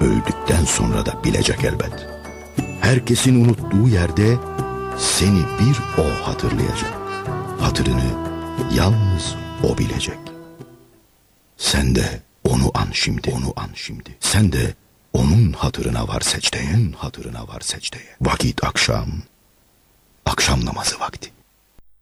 öldükten sonra da bilecek elbet. Herkesin unuttuğu yerde seni bir o hatırlayacak. Hatırını yalnız o bilecek. Sen de onu an şimdi, onu an şimdi. Sen de onun hatırına var secdeye, onun hatırına var secdeye. Vakit akşam, akşam namazı vakti.